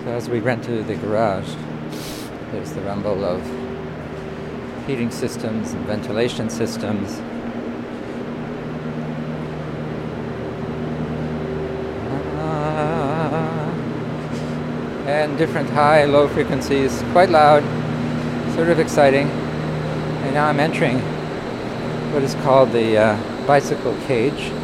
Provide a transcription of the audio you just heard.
So as we enter the garage, there's the rumble of heating systems and ventilation systems. And different high, low frequencies, quite loud, sort of exciting. And now I'm entering what is called the bicycle cage.